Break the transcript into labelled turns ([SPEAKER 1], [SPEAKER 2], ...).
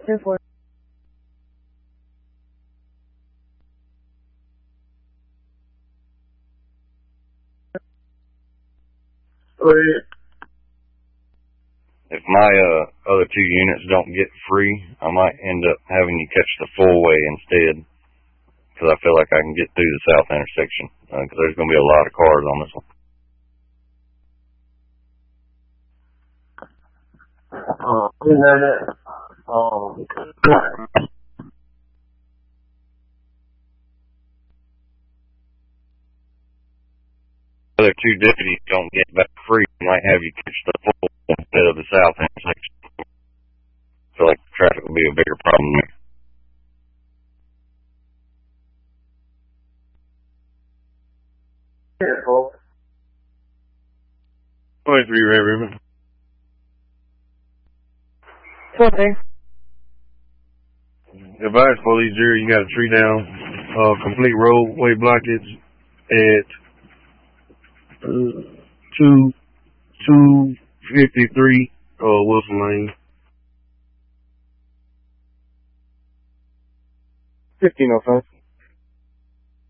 [SPEAKER 1] 10-4.
[SPEAKER 2] Go ahead.
[SPEAKER 3] If my other two units don't get free, I might end up having you catch the full way instead, because I feel like I can get through the south intersection, because there's going to be a lot of cars on this one. Other two deputies don't get back free, I might have you catch the full instead of the south intersection. I feel like traffic will be a bigger problem there.
[SPEAKER 2] Careful.
[SPEAKER 4] 23 Red Ribbon.
[SPEAKER 1] 23.
[SPEAKER 4] Advise police jury, you got a tree down, complete roadway blockage at 253 Wilson Lane.
[SPEAKER 2] 1505.